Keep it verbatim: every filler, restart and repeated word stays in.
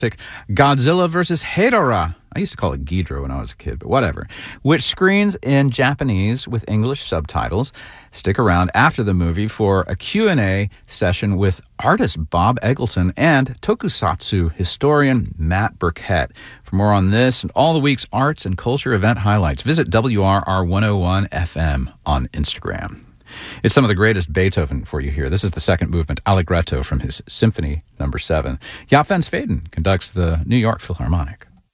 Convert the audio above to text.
Godzilla versus Hedorah. I used to call it Ghidorah when I was a kid, but whatever. Which screens in Japanese with English subtitles. Stick around after the movie for a Q and A session with artist Bob Eggleton and tokusatsu historian Matt Burkett. For more on this and all the week's arts and culture event highlights, visit W R R one oh one F M on Instagram. It's some of the greatest Beethoven for you here. This is the second movement, Allegretto, from his Symphony Number Seven. Jaap van Zweden conducts the New York Philharmonic.